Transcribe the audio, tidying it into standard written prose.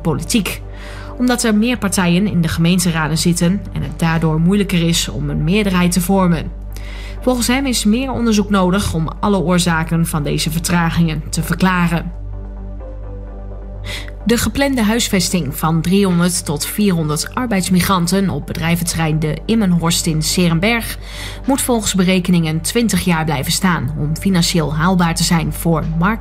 politiek. Omdat er meer partijen in de gemeenteraden zitten en het daardoor moeilijker is om een meerderheid te vormen. Volgens hem is meer onderzoek nodig om alle oorzaken van deze vertragingen te verklaren. De geplande huisvesting van 300 tot 400 arbeidsmigranten op bedrijventerrein de Immenhorst in 's Heerenberg moet volgens berekeningen 20 jaar blijven staan om financieel haalbaar te zijn voor Mark